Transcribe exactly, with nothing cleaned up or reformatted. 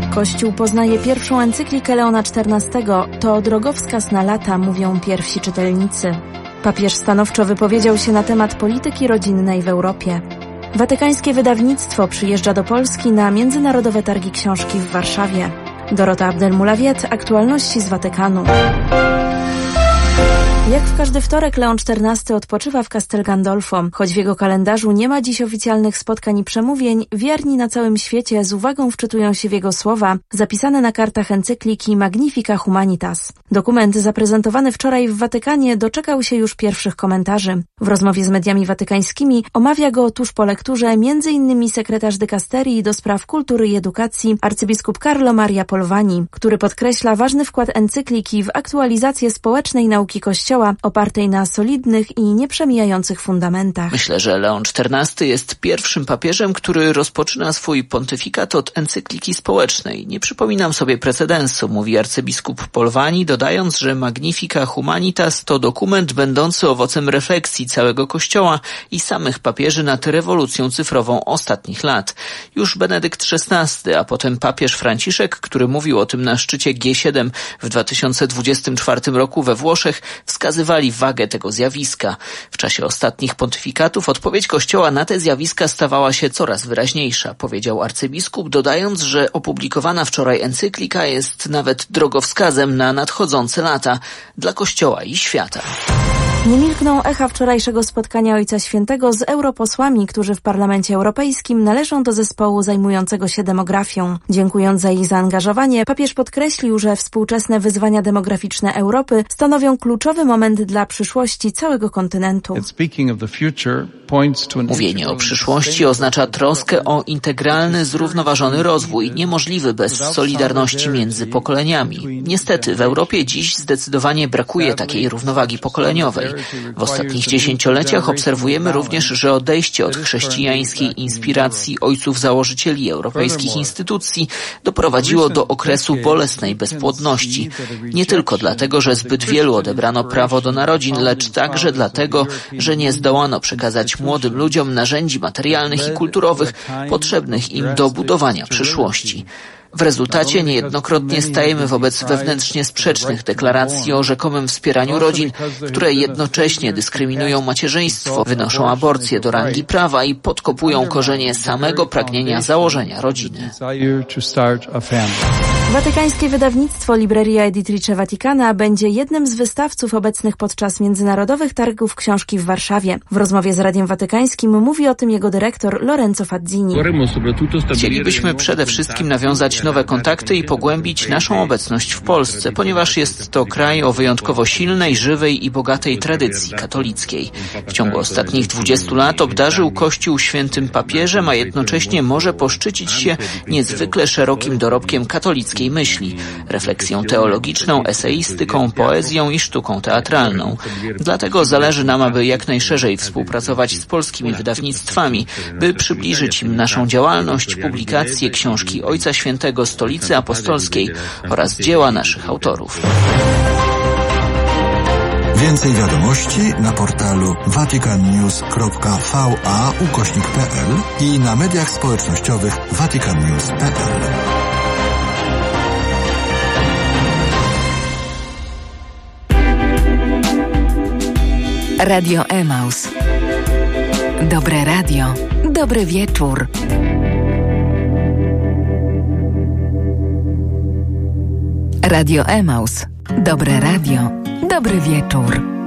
Kościół poznaje pierwszą encyklikę Leona czternastego. To drogowskaz na lata, mówią pierwsi czytelnicy. Papież stanowczo wypowiedział się na temat polityki rodzinnej w Europie. Watykańskie wydawnictwo przyjeżdża do Polski na Międzynarodowe Targi Książki w Warszawie. Dorota Abdelmulawiet, aktualności z Watykanu. Jak w każdy wtorek Leon czternasty odpoczywa w Castel Gandolfo. Choć w jego kalendarzu nie ma dziś oficjalnych spotkań i przemówień, wierni na całym świecie z uwagą wczytują się w jego słowa, zapisane na kartach encykliki Magnifica Humanitas. Dokument zaprezentowany wczoraj w Watykanie doczekał się już pierwszych komentarzy. W rozmowie z mediami watykańskimi omawia go tuż po lekturze m.in. sekretarz dykasterii do spraw kultury i edukacji arcybiskup Carlo Maria Polvani, który podkreśla ważny wkład encykliki w aktualizację społecznej nauki Kościoła opartej na solidnych i nieprzemijających fundamentach. Myślę, że Leon czternasty jest pierwszym papieżem, który rozpoczyna swój pontyfikat od encykliki społecznej. Nie przypominam sobie precedensu, mówi arcybiskup Polvani, dodając, że Magnifica Humanitas to dokument będący owocem refleksji całego Kościoła i samych papieży nad rewolucją cyfrową ostatnich lat. Już Benedykt szesnasty, a potem papież Franciszek, który mówił o tym na szczycie G siedem w dwa tysiące dwudziestym czwartym roku we Włoszech, wskazywali wagę tego zjawiska. W czasie ostatnich pontyfikatów odpowiedź Kościoła na te zjawiska stawała się coraz wyraźniejsza, powiedział arcybiskup, dodając, że opublikowana wczoraj encyklika jest nawet drogowskazem na nadchodzące lata dla Kościoła i świata. Nie milkną echa wczorajszego spotkania Ojca Świętego z europosłami, którzy w Parlamencie Europejskim należą do zespołu zajmującego się demografią. Dziękując za ich zaangażowanie, papież podkreślił, że współczesne wyzwania demograficzne Europy stanowią kluczowy moment dla przyszłości całego kontynentu. Mówienie o przyszłości oznacza troskę o integralny, zrównoważony rozwój, niemożliwy bez solidarności między pokoleniami. Niestety w Europie dziś zdecydowanie brakuje takiej równowagi pokoleniowej. W ostatnich dziesięcioleciach obserwujemy również, że odejście od chrześcijańskiej inspiracji ojców założycieli europejskich instytucji doprowadziło do okresu bolesnej bezpłodności. Nie tylko dlatego, że zbyt wielu odebrano prawo do narodzin, lecz także dlatego, że nie zdołano przekazać młodym ludziom narzędzi materialnych i kulturowych potrzebnych im do budowania przyszłości. W rezultacie niejednokrotnie stajemy wobec wewnętrznie sprzecznych deklaracji o rzekomym wspieraniu rodzin, które jednocześnie dyskryminują macierzyństwo, wynoszą aborcję do rangi prawa i podkopują korzenie samego pragnienia założenia rodziny. Watykańskie wydawnictwo Libreria Editrice Vaticana będzie jednym z wystawców obecnych podczas Międzynarodowych Targów Książki w Warszawie. W rozmowie z Radiem Watykańskim mówi o tym jego dyrektor Lorenzo Fazzini. Chcielibyśmy przede wszystkim nawiązać nowe kontakty i pogłębić naszą obecność w Polsce, ponieważ jest to kraj o wyjątkowo silnej, żywej i bogatej tradycji katolickiej. W ciągu ostatnich dwudziestu lat obdarzył Kościół świętym papieżem, a jednocześnie może poszczycić się niezwykle szerokim dorobkiem katolickiej myśli, refleksją teologiczną, eseistyką, poezją i sztuką teatralną. Dlatego zależy nam, aby jak najszerzej współpracować z polskimi wydawnictwami, by przybliżyć im naszą działalność, publikacje, książki Ojca Świętego, Stolicy Apostolskiej oraz dzieła naszych autorów. Więcej wiadomości na portalu vaticannews kropka va ukośnik p l i na mediach społecznościowych vaticannews kropka p l. Radio Emaus. Dobre radio, dobry wieczór. Radio Emaus. Dobre radio, dobry wieczór.